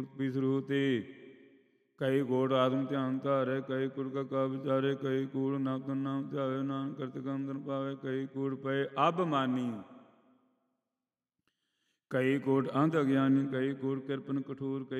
ਸਰੂਤੇ ਕਈ ਕੋਟ ਆਤਮ ਧਿਆਨ ਧਾਰੇ, ਕਈ ਕੁੜ ਕਾ ਵਿਚਾਰੇ, ਕਈ ਕੂੜ ਨਾਮ ਨਾਮ ਧਿਆਵੇ, ਨਾਨਕ ਕਰਤ ਕੰਦਨ ਪਾਵੇ, ਕਈ ਕੂੜ ਪਏ ਅਭਮਾਨੀ, ਕਈ ਕੋਟ ਅੰਧ ਅਗਿਆਨੀ, ਕਈ ਕੂੜ ਕਿਰਪਨ ਕਠੋਰ, ਕਈ